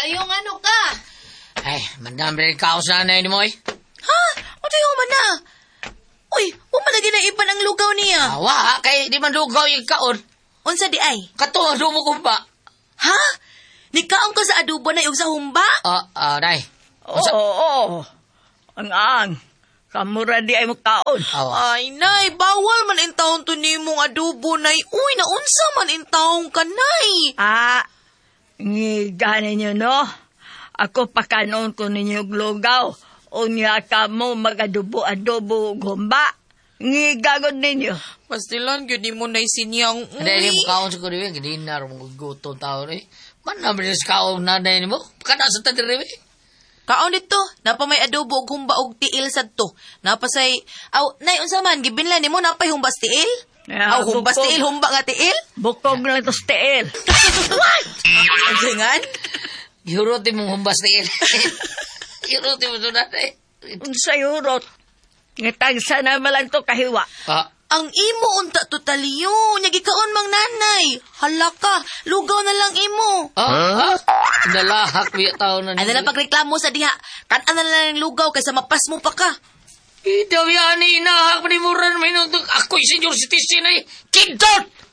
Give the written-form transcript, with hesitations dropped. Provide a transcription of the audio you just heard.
Dayong ano ka? Ay, mandam rin kaos na nanay ni mo eh. Ha? O dayong man na? Uy, umalagi na iban ang lugaw niya. Awa, kay di man lugaw yung kaon. Unsa di ay? Kato ang dumo ko ba? Ha? Nikaon ka sa adobo na yung sa humba? Nay. Oo. Ang kamura di ay mo kaon. Awa. Ay, nay, bawal man in taon to ni mong adobo, nay. Uy, naunsa man in taong ka, nay. Ganin nyo, no? Ako pakanon ko ninyo lugaw. Unya ka mo mag-adobo-adobo gumba. Gagod ninyo. Pastilan, yun di mo nay sinyang. Hindi mo kaon sa kuriwe. Hindi na rin mo gutom tao rin. Mandam rin sa kaon nanay ni mo. Kada sa tatiriwe. Kaon dito, napa may adobo ug humba og tiil sad to. Napa say, nay unsa man gibinlan nimo napay humbas tiil? Humbas tiil, humba nga tiil? Bukog lang to sa tiil. What? Ansingan? Yuruti mong humbas tiil. Yuruti mo ito nanay. Sa yurot. Ngitagsa na malang to kahiwa. Ang imo unta to taliyo. Nyagikaon mang nanay. Hala ka, lugaw na lang imo. Nalahak biya tao na Ano na pagreklamo sa diha? Kanan na lang lugaw kaysa mapas mo pa ka. Ito yan, inahak pa ni Muran. Ako'y senior citizen ay kidot!